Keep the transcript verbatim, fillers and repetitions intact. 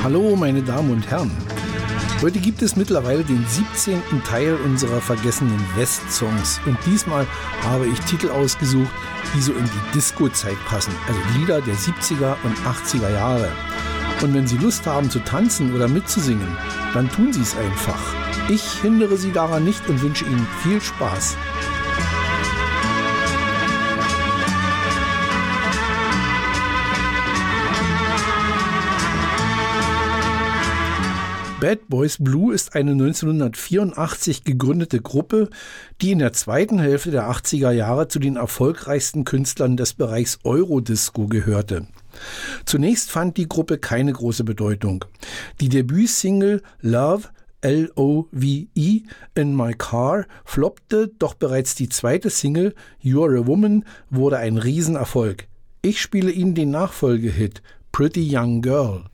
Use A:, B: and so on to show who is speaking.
A: Hallo meine Damen und Herren. Heute gibt es mittlerweile den siebzehnten Teil unserer vergessenen West-Songs. Und diesmal habe ich Titel ausgesucht, die so in die Disco-Zeit passen. Also Lieder der siebziger und achtziger Jahre. Und wenn Sie Lust haben zu tanzen oder mitzusingen, dann tun Sie es einfach. Ich hindere Sie daran nicht und wünsche Ihnen viel Spaß. Bad Boys Blue ist eine neunzehnhundertvierundachtzig gegründete Gruppe, die in der zweiten Hälfte der achtziger Jahre zu den erfolgreichsten Künstlern des Bereichs Eurodisco gehörte. Zunächst fand die Gruppe keine große Bedeutung. Die Debütsingle Love, L O V E, In My Car floppte, doch bereits die zweite Single You're a Woman wurde ein Riesenerfolg. Ich spiele Ihnen den Nachfolgehit Pretty Young Girl.